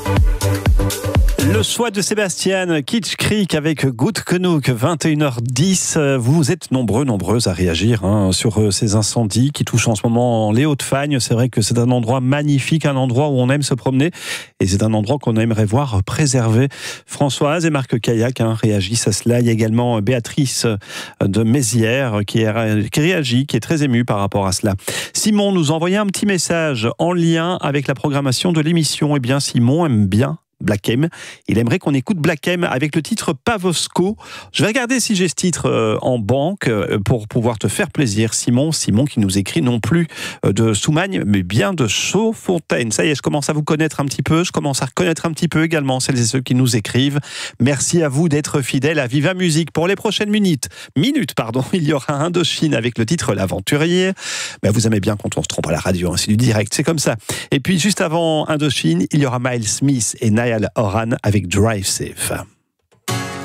Le choix de Sébastien, Kitsch Creek avec Good Canuck, 21h10. Vous êtes nombreuses à réagir sur ces incendies qui touchent en ce moment les Hauts-de-Fagne. C'est vrai que c'est un endroit magnifique, un endroit où on aime se promener et c'est un endroit qu'on aimerait voir préservé. Françoise et Marc Caillac réagissent à cela. Il y a également Béatrice de Mézières qui réagit, qui est très émue par rapport à cela. Simon nous a envoyé un petit message en lien avec la programmation de l'émission. Eh bien, Simon aime bien Black M. Il aimerait qu'on écoute Black M avec le titre Pavosco. Je vais regarder si j'ai ce titre en banque pour pouvoir te faire plaisir, Simon. Simon qui nous écrit non plus de Soumagne, mais bien de Chaudfontaine. Ça y est, je commence à vous connaître un petit peu. Je commence à reconnaître un petit peu également celles et ceux qui nous écrivent. Merci à vous d'être fidèles à Viva Musique. Pour les prochaines minutes, il y aura Indochine avec le titre L'Aventurier. Ben, vous aimez bien quand on se trompe à la radio, c'est du direct, c'est comme ça. Et puis juste avant Indochine, il y aura Miles Smith et Niall Horan avec Drive Safe.